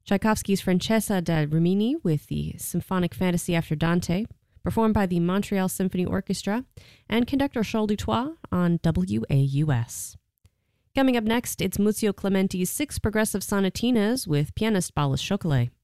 Tchaikovsky's Francesca da Rimini with the Symphonic Fantasy after Dante, performed by the Montreal Symphony Orchestra, and conductor Charles Dutoit on WAUS. Coming up next, it's Muzio Clementi's 6 progressive sonatinas with pianist Balas Chocolat.